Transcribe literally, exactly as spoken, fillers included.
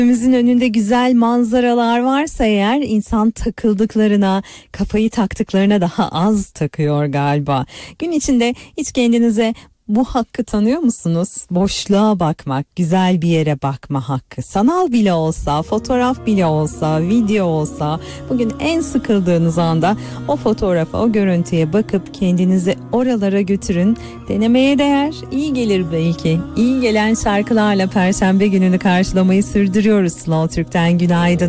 Gözümüzün önünde güzel manzaralar varsa eğer insan takıldıklarına, kafayı taktıklarına daha az takıyor galiba. Gün içinde hiç kendinize bu hakkı tanıyor musunuz? Boşluğa bakmak, güzel bir yere bakma hakkı. Sanal bile olsa, fotoğraf bile olsa, video olsa, bugün en sıkıldığınız anda o fotoğrafa, o görüntüye bakıp kendinizi oralara götürün. Denemeye değer, iyi gelir belki. İyi gelen şarkılarla Perşembe gününü karşılamayı sürdürüyoruz. Slow Türk'ten günaydın.